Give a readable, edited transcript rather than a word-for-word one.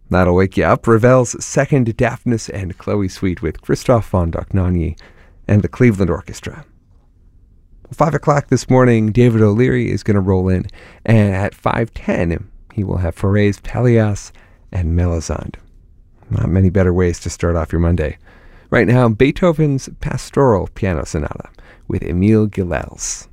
That'll wake you up. Ravel's second Daphnis and Chloe suite with Christoph von Dohnanyi and the Cleveland Orchestra. 5 o'clock this morning, David O'Leary is going to roll in, and at 5:10, he will have Fauré's Pelléas and Melisande. Not many better ways to start off your Monday. Right now, Beethoven's Pastoral Piano Sonata with Émile Gilels.